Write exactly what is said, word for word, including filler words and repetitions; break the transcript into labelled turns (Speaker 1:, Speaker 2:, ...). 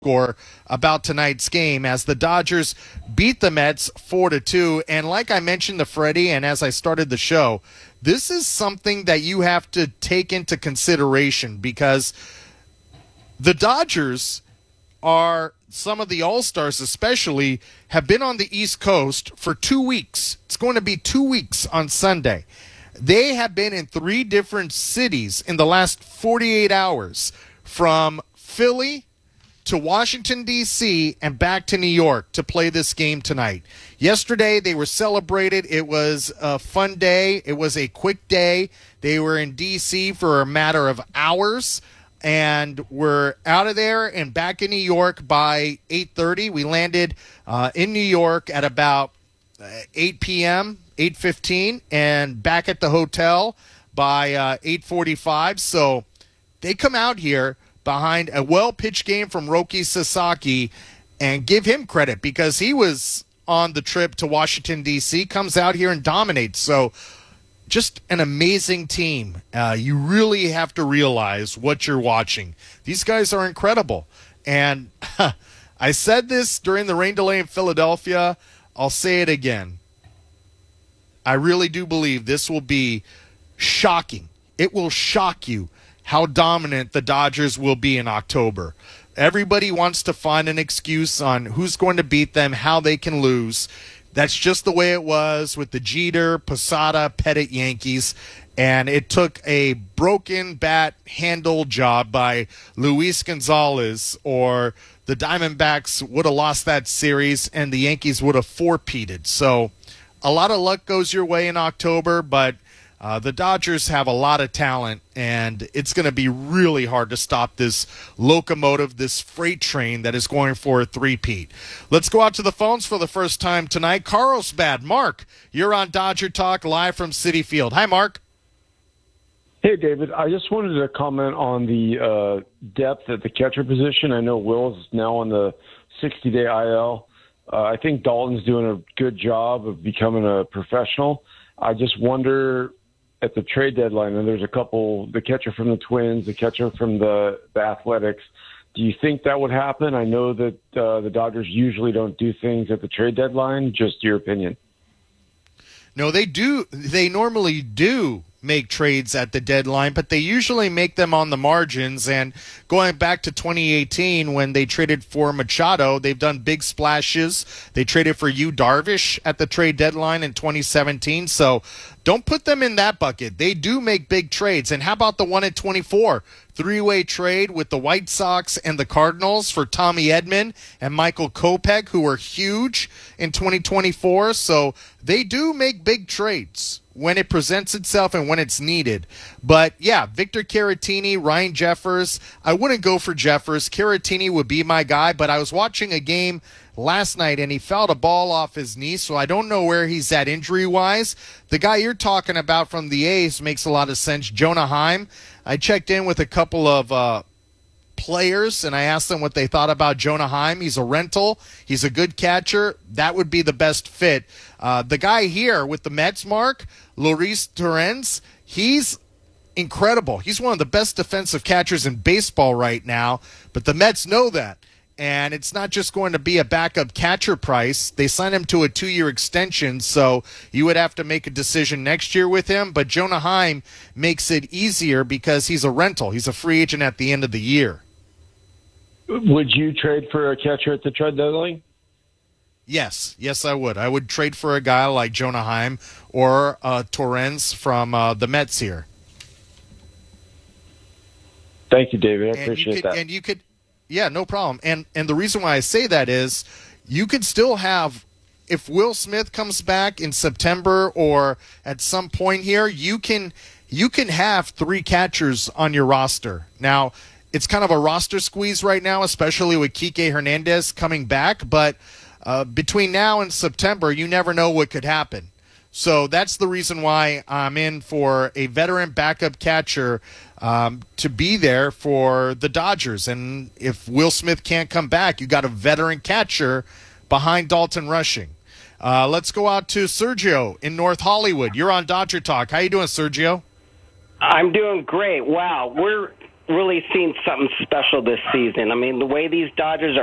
Speaker 1: score about tonight's game as the Dodgers beat the Mets four to two. And like I mentioned to Freddie, and as I started the show, this is something that you have to take into consideration because the Dodgers are, some of the All-Stars especially, have been on the East Coast for two weeks. It's going to be two weeks on Sunday. They have been in three different cities in the last forty-eight hours, from Philly to Washington, D C, and back to New York to play this game tonight. Yesterday, they were celebrated. It was a fun day. It was a quick day. They were in D C for a matter of hours, and we're out of there and back in New York by eight thirty. We landed uh, in New York at about eight p.m., eight fifteen, and back at the hotel by uh, eight forty-five. So they come out here behind a well-pitched game from Roki Sasaki, and give him credit because he was on the trip to Washington, D C, comes out here and dominates. So just an amazing team. Uh, you really have to realize what you're watching. These guys are incredible. And I said this during the rain delay in Philadelphia. I'll say it again. I really do believe this will be shocking. It will shock you how dominant the Dodgers will be in October. Everybody wants to find an excuse on who's going to beat them, how they can lose. That's just the way it was with the Jeter, Posada, Pettit Yankees, and it took a broken bat handle job by Luis Gonzalez, or the Diamondbacks would have lost that series and the Yankees would have four-peated. So a lot of luck goes your way in October, but Uh, the Dodgers have a lot of talent, and it's going to be really hard to stop this locomotive, this freight train that is going for a three-peat. Let's go out to the phones for the first time tonight. Carlsbad, Mark, you're on Dodger Talk live from Citi Field. Hi, Mark.
Speaker 2: Hey, David. I just wanted to comment on the uh, depth at the catcher position. I know Will's now on the sixty-day I L. Uh, I think Dalton's doing a good job of becoming a professional. I just wonder, at the trade deadline, and there's a couple, the catcher from the Twins, the catcher from the, the Athletics, do you think that would happen? I know that uh, the Dodgers usually don't do things at the trade deadline. Just your opinion.
Speaker 1: No, they do. They normally do make trades at the deadline, but they usually make them on the margins. And going back to twenty eighteen, when they traded for Machado, they've done big splashes. They traded for Yu Darvish at the trade deadline in twenty seventeen. So don't put them in that bucket. They do make big trades. And how about the one at twenty-four? Three-way trade with the White Sox and the Cardinals for Tommy Edman and Michael Kopech, who were huge in twenty twenty-four. So they do make big trades when it presents itself and when it's needed. But, yeah, Victor Caratini, Ryan Jeffers. I wouldn't go for Jeffers. Caratini would be my guy, but I was watching a game last night, and he fouled a ball off his knee, so I don't know where he's at injury-wise. The guy you're talking about from the A's makes a lot of sense, Jonah Heim. I checked in with a couple of uh, players, and I asked them what they thought about Jonah Heim. He's a rental. He's a good catcher. That would be the best fit. Uh, the guy here with the Mets, Mark, Luis Torrens, he's incredible. He's one of the best defensive catchers in baseball right now, but the Mets know that. And it's not just going to be a backup catcher price. They signed him to a two-year extension, so you would have to make a decision next year with him. But Jonah Heim makes it easier because he's a rental. He's a free agent at the end of the year.
Speaker 2: Would you trade for a catcher at the trade deadline?
Speaker 1: Yes. Yes, I would. I would trade for a guy like Jonah Heim or uh, Torrens from uh, the Mets here.
Speaker 2: Thank you, David. I
Speaker 1: and
Speaker 2: appreciate
Speaker 1: you could,
Speaker 2: that.
Speaker 1: And you could... Yeah, no problem. And and the reason why I say that is you could still have, if Will Smith comes back in September or at some point here, you can you can have three catchers on your roster. Now, it's kind of a roster squeeze right now, especially with Kike Hernandez coming back. But uh, between now and September, you never know what could happen. So that's the reason why I'm in for a veteran backup catcher um, to be there for the Dodgers. And if Will Smith can't come back, you got a veteran catcher behind Dalton Rushing. Uh, let's go out to Sergio in North Hollywood. You're on Dodger Talk. How you doing, Sergio?
Speaker 3: I'm doing great. Wow, we're really seen something special this season. I mean, the way these Dodgers are